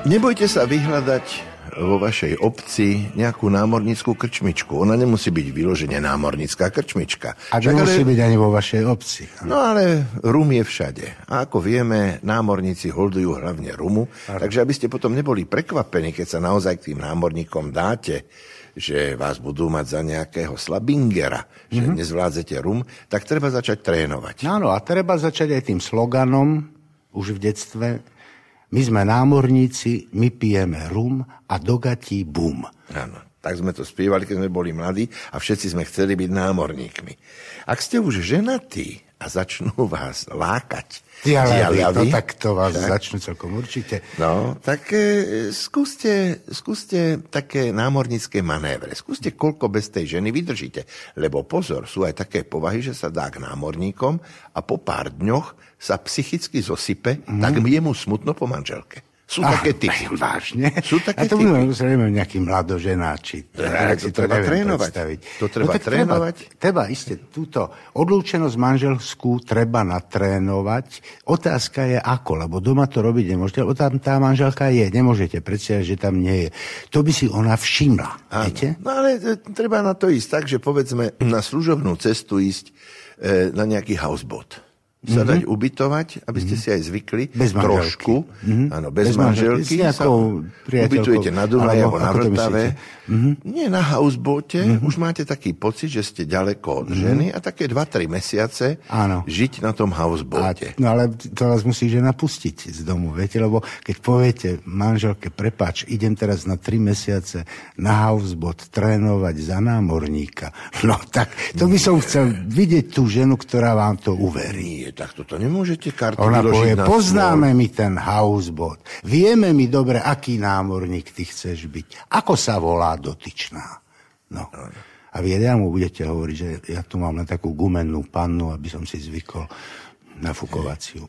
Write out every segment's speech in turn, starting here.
Nebojte sa vyhľadať vo vašej obci nejakú námornickú krčmičku. Ona nemusí byť vyložene námornická krčmička. A nemusí byť ani vo vašej obci. No ale rum je všade. A ako vieme, námorníci holdujú hlavne rumu. Takže aby ste potom neboli prekvapení, keď sa naozaj k tým námorníkom dáte, že vás budú mať za nejakého slabingera, že nezvládzete rum, tak treba začať trénovať. Áno, a treba začať aj tým sloganom už v detstve. My sme námorníci, my pijeme rum a do gatí bum. Áno, tak sme to spievali, keď sme boli mladí a všetci sme chceli byť námorníkmi. Ak ste už ženatí a začnú vás lákať diaľavy, tak to vás začnú celkom určite. No, tak skúste také námornícke manévre. Skúste, koľko bez tej ženy vydržíte. Lebo pozor, sú aj také povahy, že sa dá k námorníkom a po pár dňoch sa psychicky zosype, tak je mu smutno po manželke. Sú také typy. Vážne? Sú také typy. A to typy. Zrejme nejaký mladoženáči. To treba trénovať. To treba trénovať. Treba isté túto odlúčenosť manželskú treba natrénovať. Otázka je ako, lebo doma to robiť nemôžete, lebo tam tá manželka je. Nemôžete predstaviť, že tam nie je. To by si ona všimla. Viete? No ale treba na to ísť tak, že povedzme na služobnú cestu ísť na nejaký houseboat. Sa dať ubytovať, aby ste si aj zvykli bez trošku. Áno, bez manželky. Sa ubytujete na Dunaji alebo na Vltave. Nie na houseboate. Už máte taký pocit, že ste ďaleko od ženy a také 2-3 mesiace žiť na tom houseboate. No ale to vás musí žena pustiť z domu, viete? Lebo keď poviete manželke, prepáč, idem teraz na 3 mesiace na houseboat trénovať za námorníka. No tak, to by som chcel vidieť tú ženu, ktorá vám to uverí. Tak toto nemôžete karty ona vyložiť povie, na poznáme mi ten houseboat. Vieme mi dobre, aký námorník ty chceš byť. Ako sa volá dotyčná. No. A vy mu budete hovoriť, že ja tu mám na takú gumennú pannu, aby som si zvykol na fukovaciu.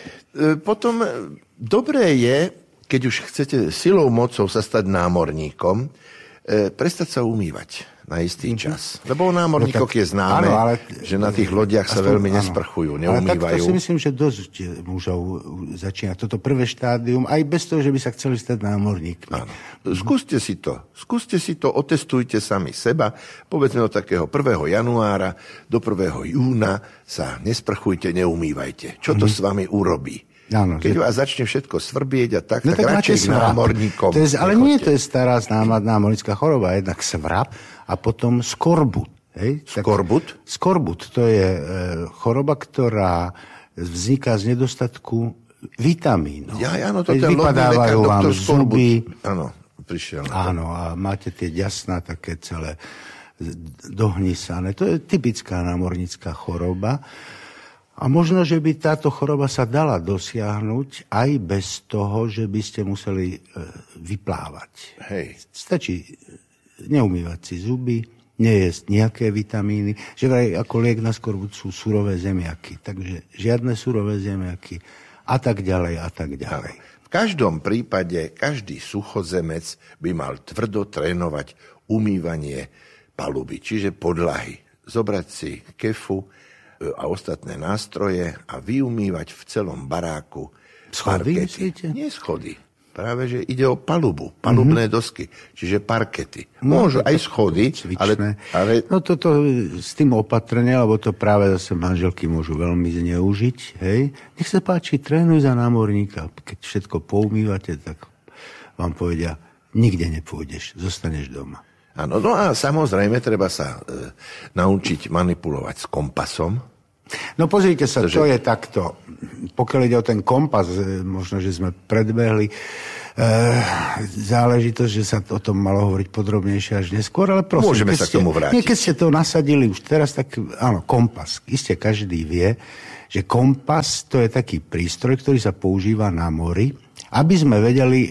Potom dobré je, keď už chcete silou mocou sa stať námorníkom, prestať sa umývať na istý čas. Lebo o námorníkoch je známe, že na tých lodiach sa veľmi nesprchujú, neumývajú. Ale tak to si myslím, že dosť mužov začína toto prvé štádium, aj bez toho, že by sa chceli stať námorníkmi. Áno. Skúste si to, otestujte sami seba. Povedzme od takého 1. januára do 1. júna sa nesprchujte, neumývajte. Čo to s vami urobí? Áno, keď vás začne všetko svrbieť a tak, tak radšej k námorníkom. Ale nie, to je stará známa námornická choroba. Jednak svrap a potom skorbut. Skorbut? Skorbut, to je choroba, ktorá vzniká z nedostatku vitamínov. Áno, to je vypadávajú vám zuby. Áno, prišiel. Áno, a máte tie jasná také celé dohnisané. To je typická námornická choroba. A možno, že by táto choroba sa dala dosiahnuť aj bez toho, že by ste museli vyplávať. Stačí neumývať si zuby, nejesť nejaké vitamíny, že vraj ako liek na skorbut sú surové zemiaky. Takže žiadne surové zemiaky a tak ďalej a tak ďalej. V každom prípade každý suchozemec by mal tvrdo trénovať umývanie paluby, čiže podlahy. Zobrať si kefu a ostatné nástroje a vyumývať v celom baráku schody, parkety. Nie schody. Práve, že ide o palubu, palubné dosky, čiže parkety. Môžu aj schody, ale... No toto s tým opatrne, lebo to práve zase manželky môžu veľmi zneužiť. Hej? Nech sa páči, trénuj za námorníka. Keď všetko poumývate, tak vám povedia, nikde nepôjdeš, zostaneš doma. Áno, no a samozrejme treba sa naučiť manipulovať s kompasom. No pozrite sa, to je takto. Pokiaľ ide o ten kompas, možno, že sme predbehli záležitosť, že sa o tom malo hovoriť podrobnejšie až neskôr, ale prosím. Môžeme sa k tomu vrátiť. Keď ste to nasadili už teraz, tak áno, kompas. Isté každý vie, že kompas to je taký prístroj, ktorý sa používa na mori, aby sme vedeli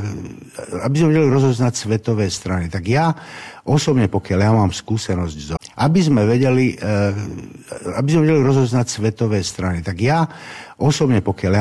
rozoznať svetové strany. Tak ja osobne, pokiaľ ja mám skúsenosť, aby sme vedeli rozoznať svetové strany. Tak ja osobne, pokiaľ ja